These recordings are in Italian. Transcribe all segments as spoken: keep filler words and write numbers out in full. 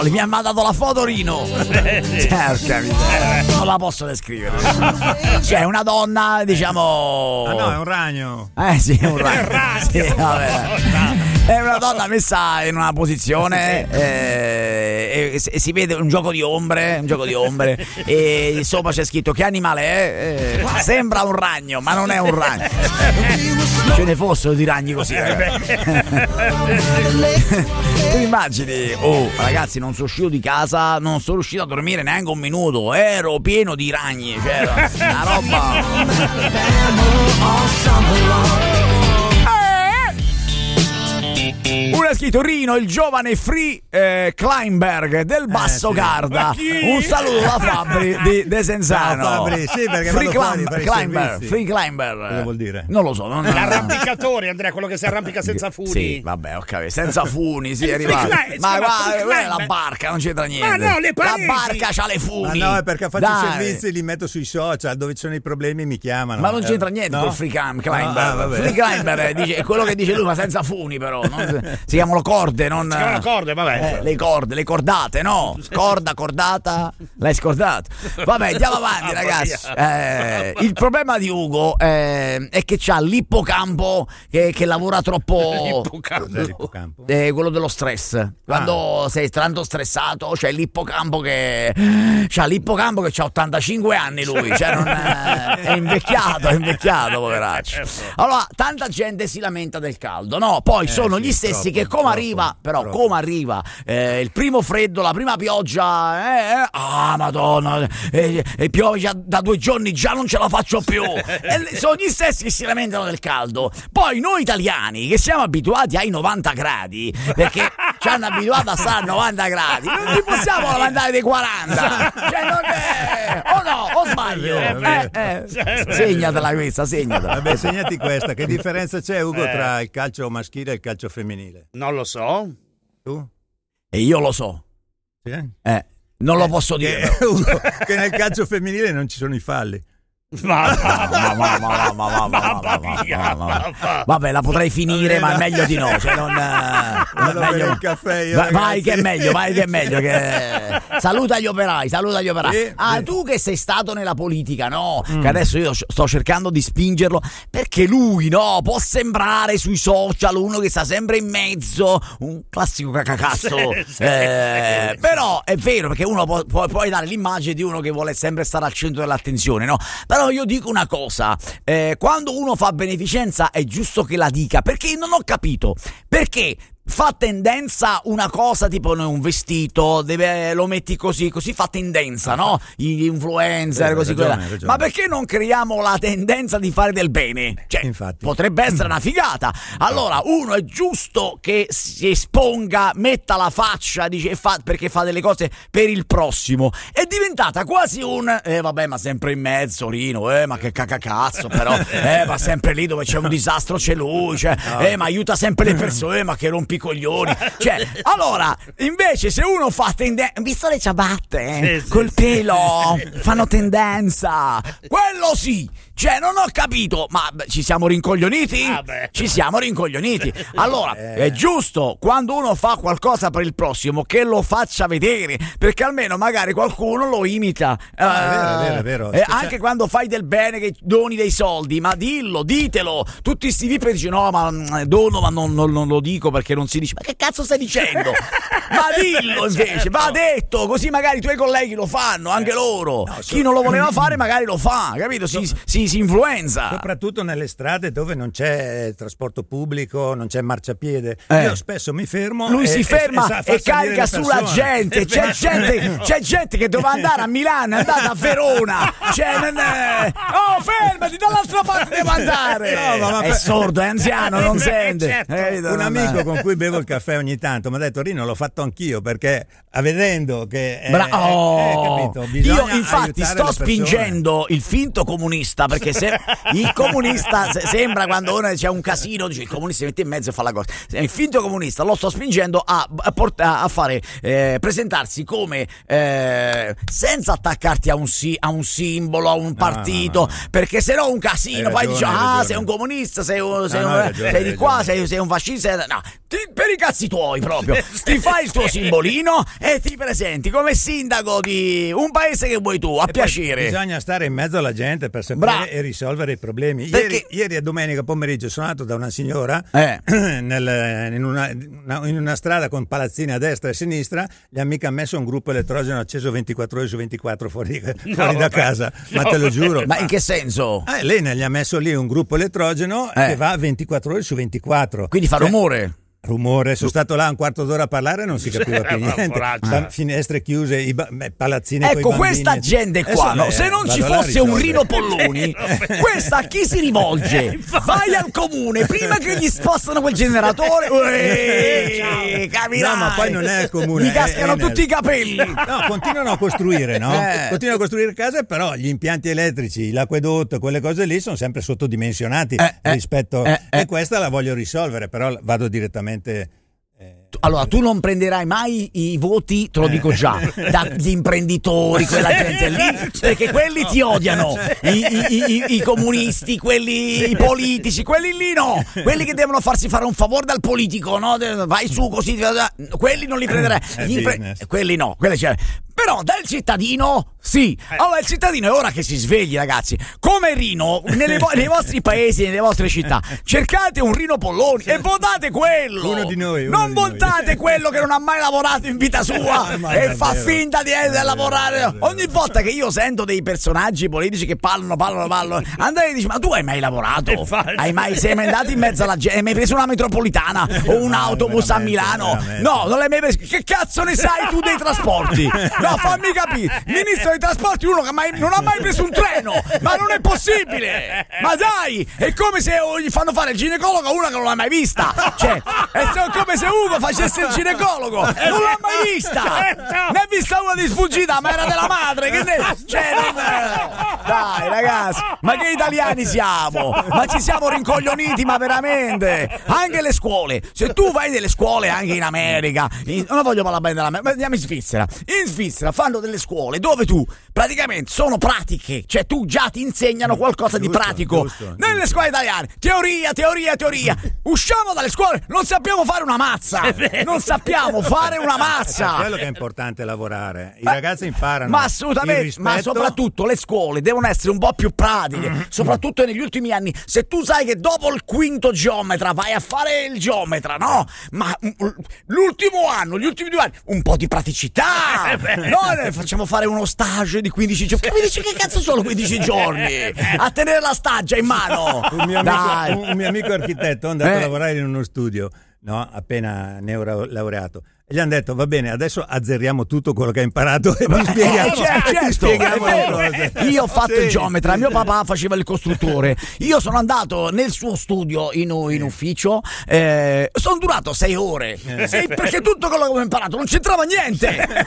Mi ha mandato la foto Rino. Cerca, non la posso descrivere. C'è una donna, diciamo. Ah no, è un ragno. Eh sì, è un ragno. È un ragno. Sì, vabbè. È una donna messa in una posizione eh, e, e si vede un gioco di ombre, un gioco di ombre e sopra c'è scritto che animale è? Eh, sembra un ragno, ma non è un ragno. Ce ne fossero di ragni così. Tu immagini? Oh, ragazzi, non sono uscito di casa, non sono riuscito a dormire neanche un minuto, ero pieno di ragni, c'era una roba. Uno ha scritto Rino, il giovane Free eh, Kleinberg del Basso Eh, sì. Garda. Un saluto da Fabri di Desenzano. No, Fabri, sì, perché Free vado fuori, Climber, fare i Kleinberg, servizi. Free Kleinberg. Cosa vuol dire? Non lo so. Non, L'arrampicatore, Andrea, quello che si arrampica senza funi. Sì, vabbè, ho capito. Senza funi, sì, è Free arrivato. Climber, Ma si chiama guarda, Free quella è la Climber. barca, non c'entra niente. Ma no, le la pareti. barca c'ha le Ma funi. no, è perché faccio Dai. i servizi, li metto sui social, dove ci sono i problemi mi chiamano. Ma non c'entra Eh, niente no? col Free Climber. No, ah, vabbè. Free Climber dice, è quello che dice lui, ma senza funi, però. Non, si chiamano corde, non. Si chiamano corde, vabbè. Eh, le corde, le cordate, no? Corda, cordata, l'hai scordato. Vabbè, andiamo avanti, ragazzi. Eh, il problema di Ugo eh, è che c'ha l'ippocampo che, che lavora troppo. Cos'è l'ippocampo? Eh, quello dello stress. Quando sei tanto stressato, c'è l'ippocampo che. C'ha l'ippocampo che c'ha ottantacinque anni lui. Cioè, non è, è invecchiato, è invecchiato, poveraccio. Allora, tanta gente si lamenta del caldo, no? Poi sono sì, gli stessi troppo, che come troppo, arriva, però troppo. come arriva eh, il primo freddo, la prima pioggia, eh, eh, ah madonna, eh, eh, piove già da due giorni, già non ce la faccio più. E le- sono gli stessi che si lamentano del caldo. Poi noi italiani che siamo abituati ai novanta gradi, perché ci hanno abituato a stare a novanta gradi, non ci possiamo lamentare dei quaranta. Cioè non è. O no, o sbaglio. È vero, è Eh, eh. Segnatela questa, segnatela. Vabbè, segnati questa. Che differenza c'è, Ugo, tra il calcio maschile e il calcio femminile? Non lo so. Tu? E io lo so. Sì? Eh, non lo posso dire. Che, Ugo, che nel calcio femminile non ci sono i falli. Ma Ma- ma- ma- ma- ma- ma- ma- ma- ma- ma- ma- ma- Vabbè, la potrei finire, ma è meglio di no. Cioè, non, eh, Vado a meglio- bere il caffè io, Va- vai ragazzi. che è meglio, vai che è meglio. Che... Saluta gli operai, saluta gli operai. Sì, ah, sì. tu che sei stato nella politica, no? Che adesso io sto cercando di spingerlo perché lui, no, può sembrare sui social uno che sta sempre in mezzo, un classico cacacazzo. Sì, sì, Eh, sì. però è vero, perché uno può, può, puoi dare l'immagine di uno che vuole sempre stare al centro dell'attenzione, no? Però io dico una cosa, eh, quando uno fa beneficenza è giusto che la dica, perché non ho capito perché fa tendenza una cosa tipo un vestito, deve, lo metti così, così fa tendenza, no? Gli influencer, Sì, così hai ragione, quella. hai ragione. Ma perché non creiamo la tendenza di fare del bene? Cioè, Infatti. potrebbe essere una figata. Allora, uno è giusto che si esponga, metta la faccia, dice, fa, perché fa delle cose per il prossimo. È diventata quasi un, eh vabbè, ma sempre in mezzo, Rino, eh, ma che cacacazzo, però, eh, ma sempre lì dove c'è un disastro c'è lui, cioè, eh, ma aiuta sempre le persone, eh, ma che rompi i coglioni. Cioè, allora, invece se uno fa tendenza, visto le ciabatte, eh, Sì, sì, col sì. pelo, fanno tendenza, quello sì. Cioè, non ho capito, ma beh, ci siamo rincoglioniti? Ah, beh. Ci siamo rincoglioniti. Allora, è giusto, quando uno fa qualcosa per il prossimo, che lo faccia vedere, perché almeno magari qualcuno lo imita. Ah, è vero, è Eh, vero, è vero. E Cioè- anche quando fai del bene, che doni dei soldi, ma dillo, ditelo. Tutti sti tipi dicono, no, ma mm, dono, ma non, non- non lo dico perché non si dice. Ma che cazzo stai dicendo? Ma dillo invece, va detto, così magari i tuoi colleghi lo fanno, anche loro. Chi non lo voleva fare magari lo fa, capito? Si, si, si influenza. Soprattutto nelle strade dove non c'è trasporto pubblico, non c'è marciapiede. Eh. Io spesso mi fermo. Lui e, si e- ferma sa e, far salire carica le sulla persone. gente. C'è gente, c'è gente che doveva andare a Milano, è andata a Verona. Cioè, non è... Oh, fermati, dall'altra parte devo andare. No, ma- ma- è sordo, è anziano, non sente. certo. Eh, Un non- amico con cui bevo il caffè ogni tanto mi ha detto, Rino, l'ho fatto anch'io perché a vedendo che è, Bra- è- oh. è, capito, bisogna Io infatti aiutare sto le persone. spingendo il finto comunista, perché se il comunista se- sembra quando uno c'è un casino, dice il comunista si mette in mezzo e fa la cosa. Il finto comunista lo sto spingendo a, a, port- a fare eh, presentarsi come eh, senza attaccarti a un, si- a un simbolo, a un partito, no, no. perché se no un casino. Hai Poi ragione, dici hai ah, ragione. sei un comunista, sei, un, sei, No, un- no, hai ragione, sei di hai qua, ragione. sei, sei un fascista. No, ti per i cazzi tuoi proprio. Ti fai il tuo simbolino e ti presenti come sindaco di un paese che vuoi tu, a e piacere. Bisogna stare in mezzo alla gente per sapere Bra- e risolvere i problemi. Perché- Ieri, ieri a domenica pomeriggio sono andato da una signora Eh. nel- in, una, in una strada con palazzini a destra e a sinistra. Gli hanno mica messo un gruppo elettrogeno acceso ventiquattro ore su ventiquattro fuori, fuori No, da casa, ma te lo giuro. Ma in che senso? Eh, lei ne gli ha messo lì un gruppo elettrogeno Eh. che va ventiquattro ore su ventiquattro. Quindi fa Cioè, rumore. Rumore, sono stato là un quarto d'ora a parlare e non si capiva più ma niente. coraggio. Da- finestre chiuse, i ba- beh, palazzini coi Ecco, bambini. questa gente qua, Adesso, no? eh, Se non ci vado là a fosse un risolvere. Rino Polloni, questa a chi si rivolge? Vai al comune, prima che gli spostano quel generatore, uè, capirai. No, ma poi non è il comune, Gli è cascano Enel. tutti i capelli. No, continuano a costruire, no? Eh. Continuano a costruire case, però gli impianti elettrici, l'acquedotto, quelle cose lì sono sempre sottodimensionati Eh, eh, rispetto. eh, eh. E questa la voglio risolvere, però vado direttamente. Allora, tu non prenderai mai i voti, te lo dico già, dagli imprenditori, quella gente lì, perché quelli ti odiano, I, i- i- i comunisti, quelli i politici, quelli lì no, quelli che devono farsi fare un favore dal politico, no? Vai su così, quelli non li prenderai, È Gli impre- business. quelli no, quelli c'è. Però dal cittadino sì. Allora il cittadino è ora che si svegli, ragazzi. Come Rino, nelle vo- nei vostri paesi, nelle vostre città, cercate un Rino Polloni e votate quello. Uno di noi, uno Non di noi. votate quello che non ha mai lavorato in vita sua Ma e è fa vero. finta di essere È a lavorare. vero, è vero. Ogni volta che io sento dei personaggi politici che parlano, parlano, parlano, Andrea dice: ma tu hai mai lavorato? È falso. Hai mai sei mai andato in mezzo alla gente? Hai mai preso una metropolitana o un No, autobus a veramente, Milano? veramente. No, non l'hai mai preso. Che cazzo ne sai tu dei trasporti? No, fammi capire. Ministro dei trasporti, uno che mai- non ha mai preso un treno, ma non è possibile. Ma dai, è come se gli fanno fare il ginecologo a una che non l'ha mai vista. Cioè, è so- come se Ugo facesse il ginecologo, non l'ha mai vista. Ne ha vista una di sfuggita, ma era della madre. Che ne... cioè, non... Dai, ragazzi, ma che italiani siamo? Ma ci siamo rincoglioniti, ma veramente. Anche le scuole. Se tu vai nelle scuole anche in America, in- non voglio parlare bene dell'America, ma andiamo in Svizzera. In Svizzera fanno delle scuole dove tu praticamente sono pratiche, cioè tu già ti insegnano qualcosa di Giusto, pratico. giusto, Nelle giusto. scuole italiane, teoria, teoria, teoria. Usciamo dalle scuole, non sappiamo fare una mazza. Non sappiamo fare una È mazza. quello che è importante lavorare. I Ma- ragazzi imparano. Ma il assolutamente, ma rispetto. soprattutto le scuole devono essere un po' più pratiche, soprattutto negli ultimi anni. Se tu sai che dopo il quinto geometra vai a fare il geometra, no? Ma mm, l'ultimo anno, gli ultimi due anni, un po' di praticità. No, eh, facciamo fare uno stage di quindici giorni. Che mi dici che cazzo sono quindici giorni? A tenere la staggia in mano. Un mio, Dai. amico, un mio amico architetto è andato Eh. a lavorare in uno studio, no? Appena neolaureato. E gli hanno detto: va bene, adesso azzeriamo tutto quello che hai imparato e ti spieghiamo, Eh, certo, ti certo, spieghiamo è le vero. cose. Io ho fatto Sì. il geometra, mio papà faceva il costruttore. Io sono andato nel suo studio in, in ufficio, eh, sono durato sei ore. Sei- perché tutto quello che ho imparato non c'entrava niente.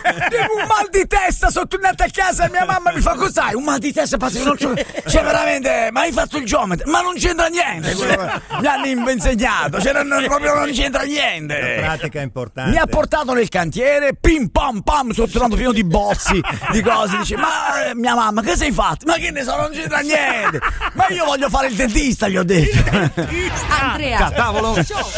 Un mal di testa, sono tornato a casa e mia mamma mi fa: cos'hai? Un mal di testa, pazzesco, non c'ho... Cioè, veramente, ma hai fatto il geometra? Ma non c'entra niente. quello che mi hanno insegnato, cioè, non, proprio non c'entra niente. La pratica è importante. Mi ha portato nel cantiere, pim pam pam, sono tornato pieno di bozzi, di cose. Dice: ma eh, mia mamma, che sei fatto? Ma che ne so, non c'entra niente. Ma io voglio fare il dentista, gli ho detto. Andrea, Cavolo.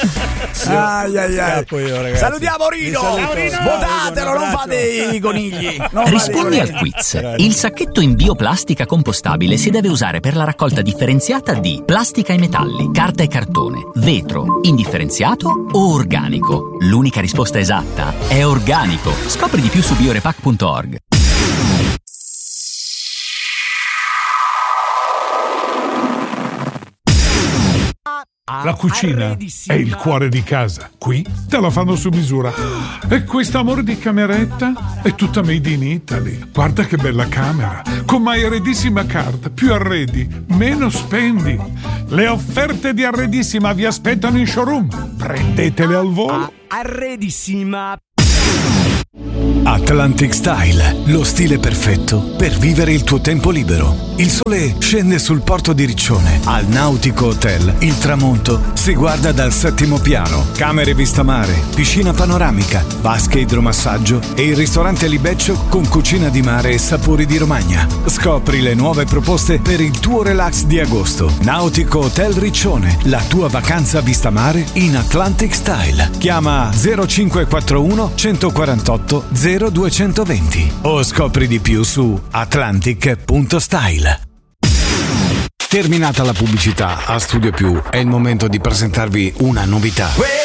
Ai, ai, ai. Scappo io, ragazzi. Salutiamo Rino. Vi saluto. Rino. Votatelo, Un non abbraccio. fate i conigli. Non fate i Rispondi al conigli. quiz. Il sacchetto in bioplastica compostabile si deve usare per la raccolta differenziata di plastica e metalli, carta e cartone, vetro, indifferenziato o organico. L'unica risposta esatta è organico. Scopri di più su biorepac punto org. La cucina è il cuore di casa. Qui te la fanno su misura. E questo amore di cameretta è tutta made in Italy. Guarda che bella camera. Con My Arredissima Card. Più arredi, meno spendi. Le offerte di Arredissima vi aspettano in showroom. Prendetele al volo. Arredissima. A Atlantic Style, lo stile perfetto per vivere il tuo tempo libero. Il sole scende sul porto di Riccione. Al Nautico Hotel il tramonto si guarda dal settimo piano. Camere vista mare, piscina panoramica, vasche idromassaggio e il ristorante Libeccio con cucina di mare e sapori di Romagna. Scopri le nuove proposte per il tuo relax di agosto. Nautico Hotel Riccione, la tua vacanza vista mare in Atlantic Style. Chiama zero cinque quattro uno uno quattro otto zero due due zero o scopri di più su atlantic punto style. Terminata la pubblicità, a Studio Più è il momento di presentarvi una novità.